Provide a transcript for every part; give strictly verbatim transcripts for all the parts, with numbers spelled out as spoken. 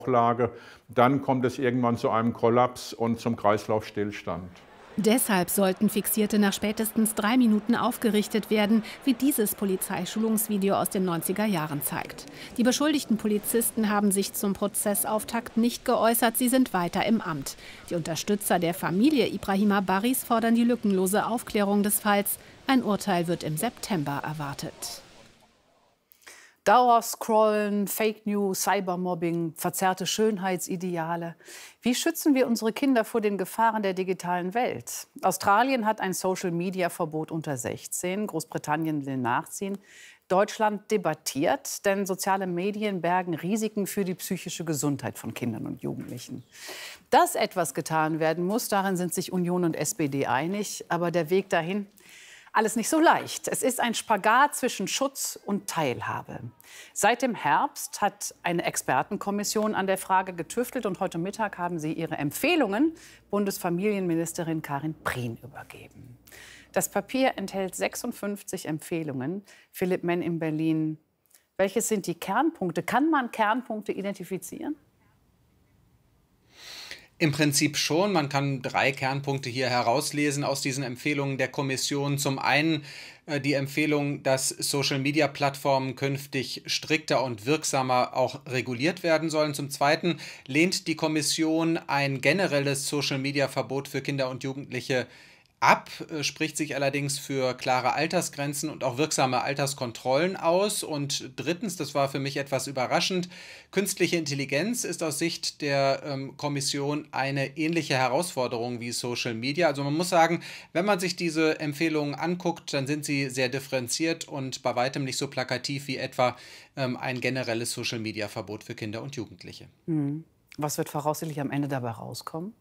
Lage. Dann kommt es irgendwann zu einem Kollaps und zum Kreislaufstillstand. Deshalb sollten Fixierte nach spätestens drei Minuten aufgerichtet werden, wie dieses Polizeischulungsvideo aus den neunziger Jahren zeigt. Die beschuldigten Polizisten haben sich zum Prozessauftakt nicht geäußert, sie sind weiter im Amt. Die Unterstützer der Familie Ibrahima Barris fordern die lückenlose Aufklärung des Falls. Ein Urteil wird im September erwartet. Dauerscrollen, Fake News, Cybermobbing, verzerrte Schönheitsideale. Wie schützen wir unsere Kinder vor den Gefahren der digitalen Welt? Australien hat ein Social-Media-Verbot unter sechzehn. Großbritannien will nachziehen. Deutschland debattiert, denn soziale Medien bergen Risiken für die psychische Gesundheit von Kindern und Jugendlichen. Dass etwas getan werden muss, darin sind sich Union und S P D einig. Aber der Weg dahin, alles nicht so leicht. Es ist ein Spagat zwischen Schutz und Teilhabe. Seit dem Herbst hat eine Expertenkommission an der Frage getüftelt und heute Mittag haben sie ihre Empfehlungen Bundesfamilienministerin Karin Prien übergeben. Das Papier enthält sechsundfünfzig Empfehlungen. Philipp Menn in Berlin. Welches sind die Kernpunkte? Kann man Kernpunkte identifizieren? Im Prinzip schon. Man kann drei Kernpunkte hier herauslesen aus diesen Empfehlungen der Kommission. Zum einen äh, die Empfehlung, dass Social-Media-Plattformen künftig strikter und wirksamer auch reguliert werden sollen. Zum zweiten lehnt die Kommission ein generelles Social-Media-Verbot für Kinder und Jugendliche ab, spricht sich allerdings für klare Altersgrenzen und auch wirksame Alterskontrollen aus. Und drittens, das war für mich etwas überraschend, künstliche Intelligenz ist aus Sicht der ähm, Kommission eine ähnliche Herausforderung wie Social Media. Also man muss sagen, wenn man sich diese Empfehlungen anguckt, dann sind sie sehr differenziert und bei weitem nicht so plakativ wie etwa ähm, ein generelles Social Media Verbot für Kinder und Jugendliche. Mhm. Was wird voraussichtlich am Ende dabei rauskommen?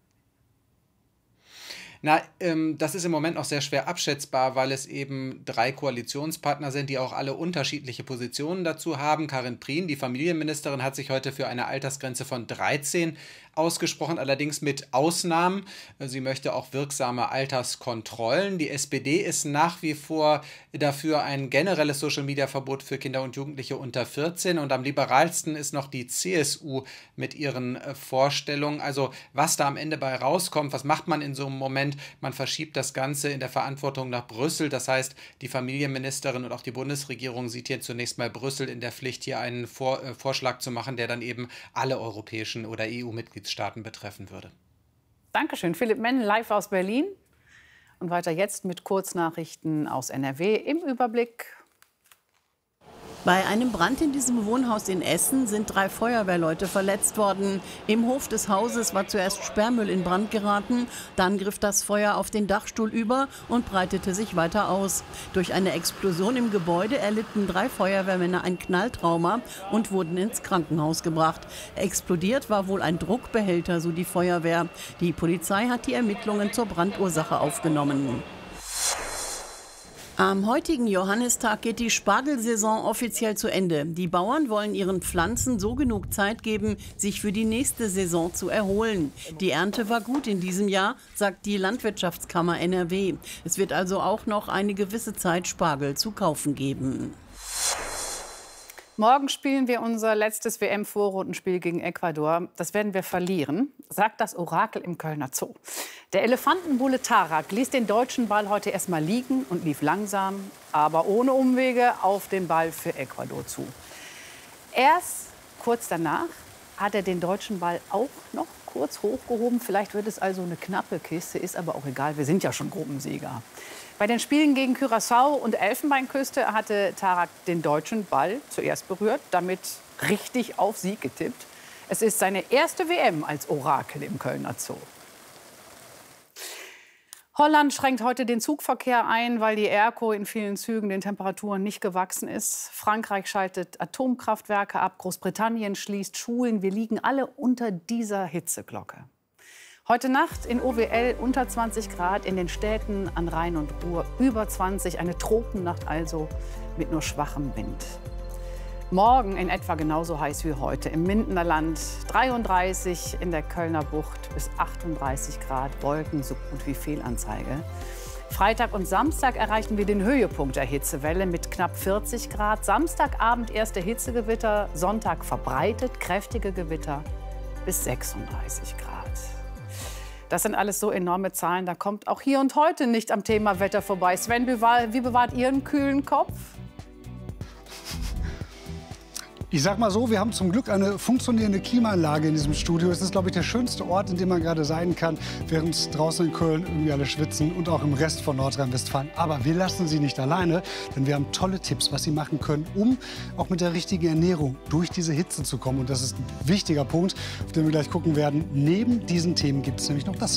Na, ähm, das ist im Moment noch sehr schwer abschätzbar, weil es eben drei Koalitionspartner sind, die auch alle unterschiedliche Positionen dazu haben. Karin Prien, die Familienministerin, hat sich heute für eine Altersgrenze von dreizehn ausgesprochen, allerdings mit Ausnahmen. Sie möchte auch wirksame Alterskontrollen. Die S P D ist nach wie vor dafür ein generelles Social-Media-Verbot für Kinder und Jugendliche unter vierzehn. Und am liberalsten ist noch die C S U mit ihren äh, Vorstellungen. Also was da am Ende bei rauskommt, was macht man in so einem Moment? Man verschiebt das Ganze in der Verantwortung nach Brüssel. Das heißt, die Familienministerin und auch die Bundesregierung sieht hier zunächst mal Brüssel in der Pflicht, hier einen Vor- äh, Vorschlag zu machen, der dann eben alle europäischen oder E U-Mitgliedstaaten betreffen würde. Dankeschön. Philipp Menn, live aus Berlin. Und weiter jetzt mit Kurznachrichten aus N R W im Überblick. Bei einem Brand in diesem Wohnhaus in Essen sind drei Feuerwehrleute verletzt worden. Im Hof des Hauses war zuerst Sperrmüll in Brand geraten. Dann griff das Feuer auf den Dachstuhl über und breitete sich weiter aus. Durch eine Explosion im Gebäude erlitten drei Feuerwehrmänner ein Knalltrauma und wurden ins Krankenhaus gebracht. Explodiert war wohl ein Druckbehälter, so die Feuerwehr. Die Polizei hat die Ermittlungen zur Brandursache aufgenommen. Am heutigen Johannistag geht die Spargelsaison offiziell zu Ende. Die Bauern wollen ihren Pflanzen so genug Zeit geben, sich für die nächste Saison zu erholen. Die Ernte war gut in diesem Jahr, sagt die Landwirtschaftskammer N R W. Es wird also auch noch eine gewisse Zeit Spargel zu kaufen geben. Morgen spielen wir unser letztes W M-Vorrundenspiel gegen Ecuador. Das werden wir verlieren, sagt das Orakel im Kölner Zoo. Der Elefantenbulle Tarak ließ den deutschen Ball heute erst mal liegen und lief langsam, aber ohne Umwege auf den Ball für Ecuador zu. Erst kurz danach hat er den deutschen Ball auch noch kurz hochgehoben. Vielleicht wird es also eine knappe Kiste, ist aber auch egal. Wir sind ja schon Gruppensieger. Bei den Spielen gegen Curaçao und Elfenbeinküste hatte Tarak den deutschen Ball zuerst berührt, damit richtig auf Sieg getippt. Es ist seine erste W M als Orakel im Kölner Zoo. Holland schränkt heute den Zugverkehr ein, weil die Airco in vielen Zügen den Temperaturen nicht gewachsen ist. Frankreich schaltet Atomkraftwerke ab, Großbritannien schließt Schulen. Wir liegen alle unter dieser Hitzeglocke. Heute Nacht in O W L unter zwanzig Grad, in den Städten an Rhein und Ruhr über zwanzig. Eine Tropennacht also mit nur schwachem Wind. Morgen in etwa genauso heiß wie heute. Im Mindener Land dreiunddreißig, in der Kölner Bucht bis achtunddreißig Grad, Wolken so gut wie Fehlanzeige. Freitag und Samstag erreichen wir den Höhepunkt der Hitzewelle mit knapp vierzig Grad. Samstagabend erste Hitzegewitter, Sonntag verbreitet kräftige Gewitter bis sechsunddreißig Grad. Das sind alles so enorme Zahlen, da kommt auch hier und heute nicht am Thema Wetter vorbei. Sven, wie bewahrt ihr einen kühlen Kopf? Ich sag mal so, wir haben zum Glück eine funktionierende Klimaanlage in diesem Studio. Es ist, glaube ich, der schönste Ort, in dem man gerade sein kann, während draußen in Köln irgendwie alle schwitzen und auch im Rest von Nordrhein-Westfalen. Aber wir lassen Sie nicht alleine, denn wir haben tolle Tipps, was Sie machen können, um auch mit der richtigen Ernährung durch diese Hitze zu kommen. Und das ist ein wichtiger Punkt, auf den wir gleich gucken werden. Neben diesen Themen gibt es nämlich noch das.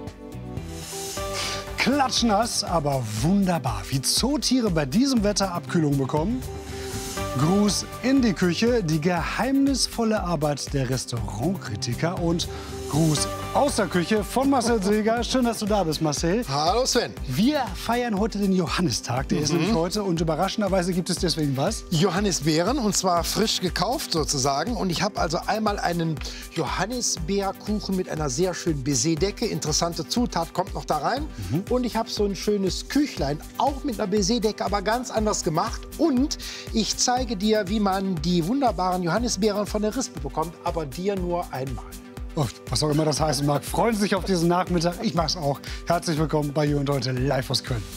Klatschnass, aber wunderbar. Wie Zootiere bei diesem Wetter Abkühlung bekommen. Gruß in die Küche, die geheimnisvolle Arbeit der Restaurantkritiker und Gruß aus der Küche von Marcel Seeger. Schön, dass du da bist, Marcel. Hallo Sven. Wir feiern heute den Johannistag, der mhm. ist nämlich heute und überraschenderweise gibt es deswegen was? Johannisbeeren und zwar frisch gekauft sozusagen und ich habe also einmal einen Johannisbeerkuchen mit einer sehr schönen Baiser-Decke. Interessante Zutat kommt noch da rein mhm. und ich habe so ein schönes Küchlein, auch mit einer Baiser-Decke, aber ganz anders gemacht und ich zeige dir, wie man die wunderbaren Johannisbeeren von der Rispe bekommt, aber dir nur einmal. Oh, was auch immer das heißen mag. Freuen Sie sich auf diesen Nachmittag. Ich mach's auch. Herzlich willkommen bei Hier und Heute live aus Köln.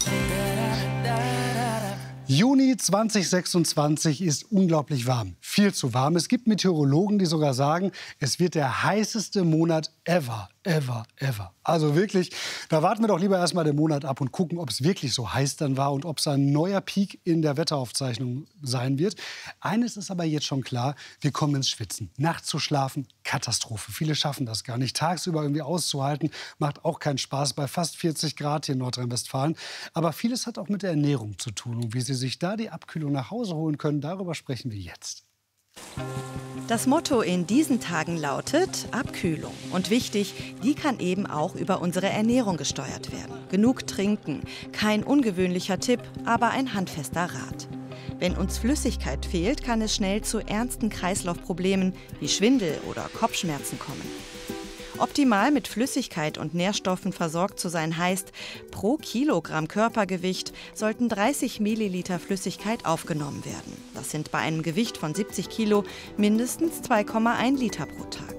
Juni zweitausendsechsundzwanzig ist unglaublich warm. Viel zu warm. Es gibt Meteorologen, die sogar sagen, es wird der heißeste Monat ever, ever, ever. Also wirklich, da warten wir doch lieber erst mal den Monat ab und gucken, ob es wirklich so heiß dann war und ob es ein neuer Peak in der Wetteraufzeichnung sein wird. Eines ist aber jetzt schon klar, wir kommen ins Schwitzen. Nachts zu schlafen, Katastrophe. Viele schaffen das gar nicht. Tagsüber irgendwie auszuhalten, macht auch keinen Spaß bei fast vierzig Grad hier in Nordrhein-Westfalen. Aber vieles hat auch mit der Ernährung zu tun. Und wie Sie sich da die Abkühlung nach Hause holen können, darüber sprechen wir jetzt. Das Motto in diesen Tagen lautet Abkühlung. Und wichtig, die kann eben auch über unsere Ernährung gesteuert werden. Genug trinken, kein ungewöhnlicher Tipp, aber ein handfester Rat. Wenn uns Flüssigkeit fehlt, kann es schnell zu ernsten Kreislaufproblemen wie Schwindel oder Kopfschmerzen kommen. Optimal mit Flüssigkeit und Nährstoffen versorgt zu sein heißt, pro Kilogramm Körpergewicht sollten dreißig Milliliter Flüssigkeit aufgenommen werden. Das sind bei einem Gewicht von siebzig Kilo mindestens zwei Komma eins Liter pro Tag.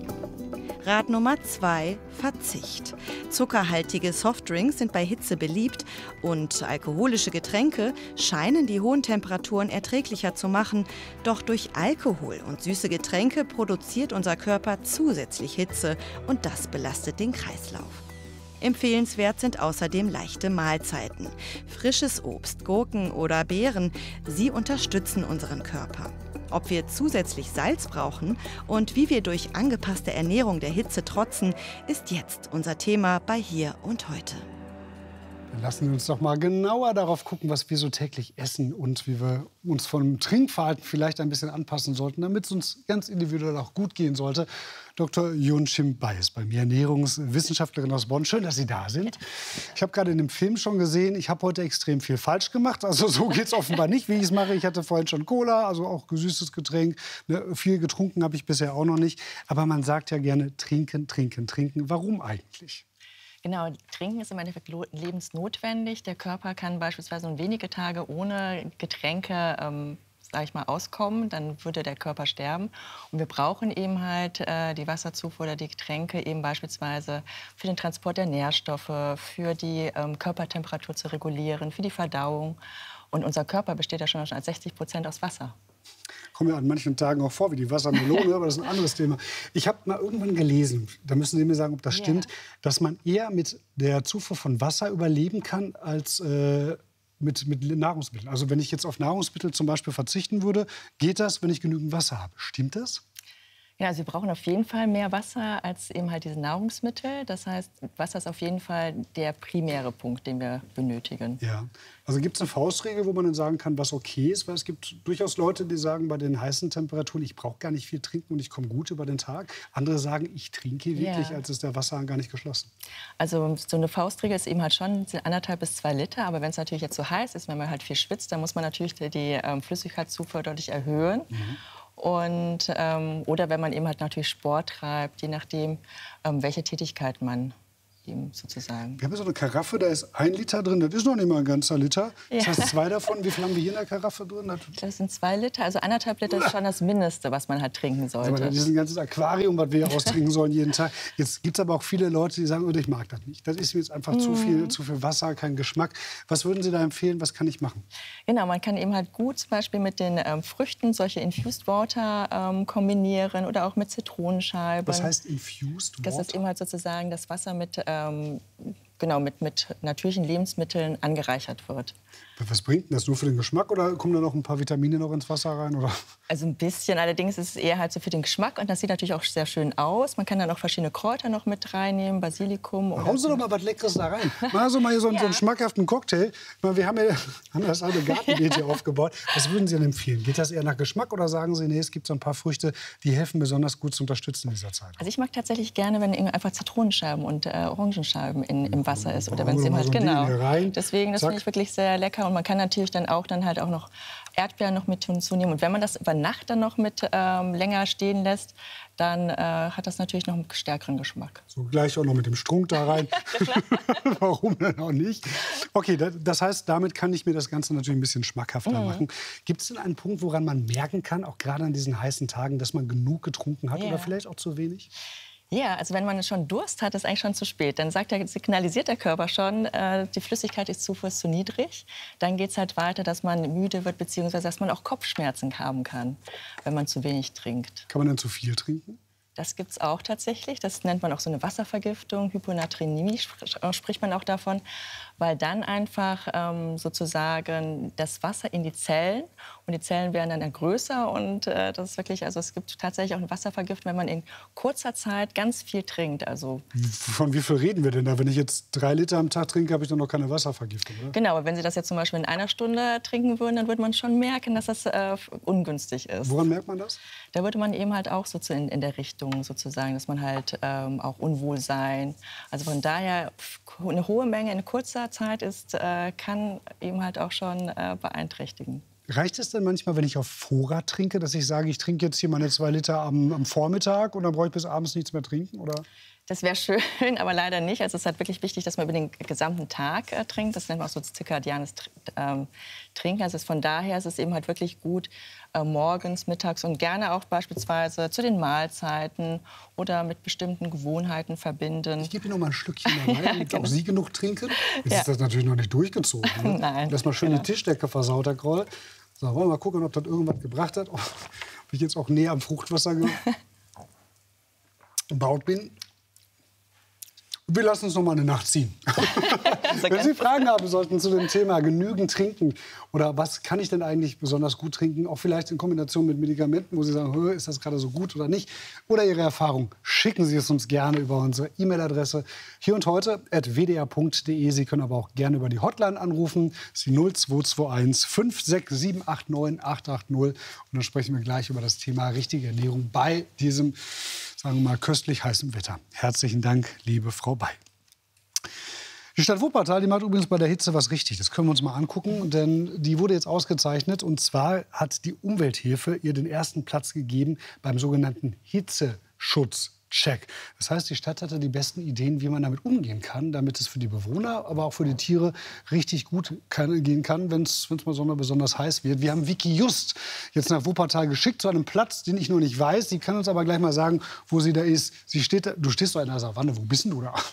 Rat Nummer zwei, Verzicht. Zuckerhaltige Softdrinks sind bei Hitze beliebt und alkoholische Getränke scheinen die hohen Temperaturen erträglicher zu machen. Doch durch Alkohol und süße Getränke produziert unser Körper zusätzlich Hitze und das belastet den Kreislauf. Empfehlenswert sind außerdem leichte Mahlzeiten. Frisches Obst, Gurken oder Beeren, sie unterstützen unseren Körper. Ob wir zusätzlich Salz brauchen und wie wir durch angepasste Ernährung der Hitze trotzen, ist jetzt unser Thema bei Hier und Heute. Dann lassen wir uns doch mal genauer darauf gucken, was wir so täglich essen und wie wir uns vom Trinkverhalten vielleicht ein bisschen anpassen sollten, damit es uns ganz individuell auch gut gehen sollte. Doktor Yeonchim Bae ist bei mir, Ernährungswissenschaftlerin aus Bonn. Schön, dass Sie da sind. Ich habe gerade in dem Film schon gesehen, ich habe heute extrem viel falsch gemacht. Also so geht es offenbar nicht, wie ich es mache. Ich hatte vorhin schon Cola, also auch gesüßtes Getränk. Ne, viel getrunken habe ich bisher auch noch nicht. Aber man sagt ja gerne trinken, trinken, trinken. Warum eigentlich? Genau, Trinken ist im Endeffekt lebensnotwendig. Der Körper kann beispielsweise nur wenige Tage ohne Getränke ähm, sag ich mal, auskommen, dann würde der Körper sterben. Und wir brauchen eben halt äh, die Wasserzufuhr oder die Getränke eben beispielsweise für den Transport der Nährstoffe, für die ähm, Körpertemperatur zu regulieren, für die Verdauung. Und unser Körper besteht ja schon als sechzig Prozent aus Wasser. Kommt mir an manchen Tagen auch vor wie die Wassermelone, aber das ist ein anderes Thema. Ich habe mal irgendwann gelesen, da müssen Sie mir sagen, ob das ja. stimmt, dass man eher mit der Zufuhr von Wasser überleben kann als äh, mit, mit Nahrungsmitteln. Also wenn ich jetzt auf Nahrungsmittel zum Beispiel verzichten würde, geht das, wenn ich genügend Wasser habe. Stimmt das? Ja, also wir brauchen auf jeden Fall mehr Wasser als eben halt diese Nahrungsmittel. Das heißt, Wasser ist auf jeden Fall der primäre Punkt, den wir benötigen. Ja. Also gibt es eine Faustregel, wo man dann sagen kann, was okay ist? Weil es gibt durchaus Leute, die sagen, bei den heißen Temperaturen, ich brauche gar nicht viel trinken und ich komme gut über den Tag. Andere sagen, ich trinke wirklich, ja. als ist der Wasserhahn gar nicht geschlossen. Also so eine Faustregel ist eben halt schon anderthalb bis zwei Liter. Aber wenn es natürlich jetzt so heiß ist, wenn man halt viel schwitzt, dann muss man natürlich die, die ähm, Flüssigkeitszufuhr deutlich erhöhen. Mhm. Und, ähm, oder wenn man eben halt natürlich Sport treibt, je nachdem, ähm, welche Tätigkeit man eben sozusagen. Wir haben so eine Karaffe, da ist ein Liter drin, das ist noch nicht mal ein ganzer Liter. Das Ja. heißt zwei davon, wie viel haben wir hier in der Karaffe drin? Das Das sind zwei Liter, also anderthalb Liter ist schon das Mindeste, was man halt trinken aber sollte. das ist ein ganzes Aquarium, was wir hier austrinken sollen jeden Tag. Jetzt gibt es aber auch viele Leute, die sagen, oh, ich mag das nicht. Das ist mir jetzt einfach zu viel, zu viel Wasser, kein Geschmack. Was würden Sie da empfehlen, was kann ich machen? Genau, man kann eben halt gut zum Beispiel mit den ähm, Früchten solche Infused Water ähm, kombinieren oder auch mit Zitronenscheiben. Was heißt Infused Water? Das ist eben halt sozusagen das Wasser mit, ähm, genau, mit, mit natürlichen Lebensmitteln angereichert wird. Was bringt denn das? Nur für den Geschmack oder kommen da noch ein paar Vitamine noch ins Wasser rein? Oder? Also ein bisschen, allerdings ist es eher halt so für den Geschmack und das sieht natürlich auch sehr schön aus. Man kann dann auch verschiedene Kräuter noch mit reinnehmen, Basilikum. Oder Hauen Sie doch mal was Leckeres da rein. Machen Sie mal hier so einen, so einen schmackhaften Cocktail. Ich meine, wir haben ja haben das eine Gartenbeet hier aufgebaut. Was würden Sie denn empfehlen? Geht das eher nach Geschmack oder sagen Sie, nee, es gibt so ein paar Früchte, die helfen besonders gut zu unterstützen in dieser Zeit? Also ich mag tatsächlich gerne, wenn eben einfach Zitronenscheiben und äh, Orangenscheiben in, im Wasser ist. Oder wenn es Hauen wir eben mal halt, so ein Ding genau. hier rein. Deswegen, das Zack. finde ich wirklich sehr lecker. Und man kann natürlich dann auch dann halt auch noch Erdbeeren noch mit hinzunehmen. Und wenn man das über Nacht dann noch mit ähm, länger stehen lässt, dann äh, hat das natürlich noch einen stärkeren Geschmack. So gleich auch noch mit dem Strunk da rein. Warum denn auch nicht? Okay, das, das heißt, damit kann ich mir das Ganze natürlich ein bisschen schmackhafter Mhm. machen. Gibt es denn einen Punkt, woran man merken kann, auch gerade an diesen heißen Tagen, dass man genug getrunken hat Ja. oder vielleicht auch zu wenig? Ja, also wenn man schon Durst hat, ist eigentlich schon zu spät. Dann sagt der, signalisiert der Körper schon, äh, die Flüssigkeitszufuhr ist zu niedrig. Dann geht es halt weiter, dass man müde wird, beziehungsweise dass man auch Kopfschmerzen haben kann, wenn man zu wenig trinkt. Kann man denn zu viel trinken? Das gibt es auch tatsächlich. Das nennt man auch so eine Wasservergiftung. Hyponatremie sp spricht man auch davon, weil dann einfach ähm, sozusagen das Wasser in die Zellen und die Zellen werden dann größer und äh, das ist wirklich, also es gibt tatsächlich auch eine Wasservergiftung, wenn man in kurzer Zeit ganz viel trinkt. Also Von wie viel reden wir denn da? Wenn ich jetzt drei Liter am Tag trinke, habe ich doch noch keine Wasservergiftung, oder? genau, aber wenn Sie das jetzt zum Beispiel in einer Stunde trinken würden, dann würde man schon merken, dass das äh, ungünstig ist. Woran merkt man das? Da würde man eben halt auch so zu in, in der Richtung sozusagen, dass man halt ähm, auch Unwohlsein. Also von daher eine hohe Menge in kurzer Zeit ist, äh, kann eben halt auch schon äh, beeinträchtigen. Reicht es denn manchmal, wenn ich auf Vorrat trinke, dass ich sage, ich trinke jetzt hier meine zwei Liter am, am Vormittag und dann brauche ich bis abends nichts mehr trinken? Oder? Das wäre schön, aber leider nicht. Also es ist halt wirklich wichtig, dass man über den gesamten Tag äh, trinkt. Das nennt man auch so zirkadianes ähm, Trinken. Also es, von daher ist es eben halt wirklich gut, äh, morgens, mittags und gerne auch beispielsweise zu den Mahlzeiten oder mit bestimmten Gewohnheiten verbinden. Ich gebe Ihnen noch mal ein Stückchen da rein, damit genau. auch Sie genug trinken. Jetzt Ja. ist das natürlich noch nicht durchgezogen. Ne? Nein, Lass mal schön genau. die Tischdecke versaut, Herr Kroll. So, wollen wir mal gucken, ob das irgendwas gebracht hat. Ob ich jetzt auch näher am Fruchtwasser gebaut bin. Wir lassen uns noch mal eine Nacht ziehen. Wenn Sie Fragen haben sollten zu dem Thema genügend trinken oder was kann ich denn eigentlich besonders gut trinken, auch vielleicht in Kombination mit Medikamenten, wo Sie sagen, "Hö, ist das gerade so gut oder nicht, oder Ihre Erfahrung, schicken Sie es uns gerne über unsere E-Mail-Adresse hier und heute at w d r punkt d e. Sie können aber auch gerne über die Hotline anrufen. Das ist die null zwei zwei eins fünf sechs sieben acht neun acht acht null. Und dann sprechen wir gleich über das Thema richtige Ernährung bei diesem, sagen wir mal, köstlich heißem Wetter. Herzlichen Dank, liebe Frau Bay. Die Stadt Wuppertal, die macht übrigens bei der Hitze was richtig. Das können wir uns mal angucken, denn die wurde jetzt ausgezeichnet. Und zwar hat die Umwelthilfe ihr den ersten Platz gegeben beim sogenannten Hitzeschutzcheck. Das heißt, die Stadt hatte die besten Ideen, wie man damit umgehen kann, damit es für die Bewohner, aber auch für die Tiere richtig gut kann, gehen kann, wenn es mal so besonders heiß wird. Wir haben Vicky Just jetzt nach Wuppertal geschickt zu einem Platz, den ich noch nicht weiß. Sie kann uns aber gleich mal sagen, wo sie da ist. Sie steht da, du stehst doch in der Savanne. Wo bist denn du da?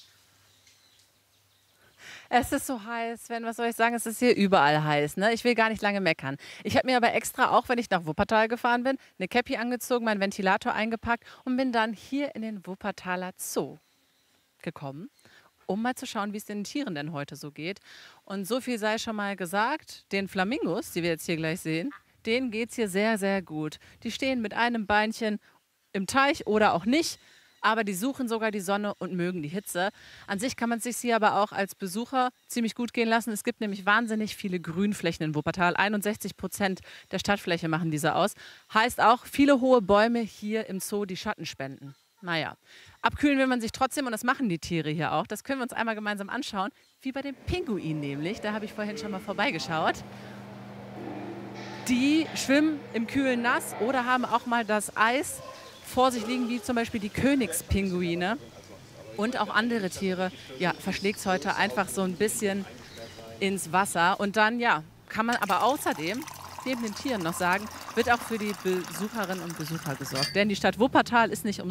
Es ist so heiß, wenn, was soll ich sagen, es ist hier überall heiß. Ne? Ich will gar nicht lange meckern. Ich habe mir aber extra, auch wenn ich nach Wuppertal gefahren bin, eine Käppi angezogen, meinen Ventilator eingepackt und bin dann hier in den Wuppertaler Zoo gekommen, um mal zu schauen, wie es den Tieren denn heute so geht. Und so viel sei schon mal gesagt, den Flamingos, die wir jetzt hier gleich sehen, denen geht es hier sehr, sehr gut. Die stehen mit einem Beinchen im Teich oder auch nicht. Aber die suchen sogar die Sonne und mögen die Hitze. An sich kann man es sich hier aber auch als Besucher ziemlich gut gehen lassen. Es gibt nämlich wahnsinnig viele Grünflächen in Wuppertal. einundsechzig Prozent der Stadtfläche machen diese aus. Heißt auch, viele hohe Bäume hier im Zoo, die Schatten spenden. Naja, abkühlen will man sich trotzdem und das machen die Tiere hier auch. Das können wir uns einmal gemeinsam anschauen. Wie bei den Pinguinen nämlich. Da habe ich vorhin schon mal vorbeigeschaut. Die schwimmen im kühlen Nass oder haben auch mal das Eis vor sich liegen, wie zum Beispiel die Königspinguine. und auch andere Tiere, ja, verschlägt es heute einfach so ein bisschen ins Wasser. Und dann, ja, kann man aber außerdem neben den Tieren noch sagen, wird auch für die Besucherinnen und Besucher gesorgt. Denn die Stadt Wuppertal ist nicht umsonst